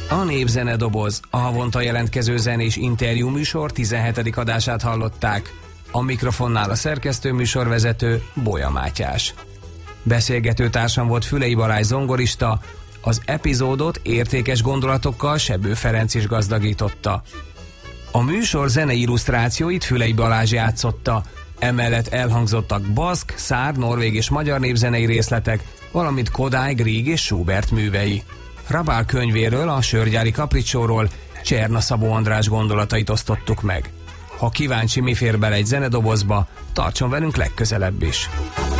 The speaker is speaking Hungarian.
A Népzenedoboz, a havonta jelentkező zenés interjú műsor 17. adását hallották. A mikrofonnál a szerkesztő műsorvezető Bolya Mátyás. Beszélgető társam volt Fülei Balázs zongorista, az epizódot értékes gondolatokkal Sebő Ferenc is gazdagította. A műsor zenei illusztrációit Fülei Balázs játszotta, emellett elhangzottak baszk, szár, norvég és magyar népzenei részletek, valamint Kodály, Grieg és Schubert művei. Rabál könyvéről, a Sörgyári Kapricsóról Cserna Szabó András gondolatait osztottuk meg. Ha kíváncsi, mi fér bele egy zenedobozba, tartson velünk legközelebb is.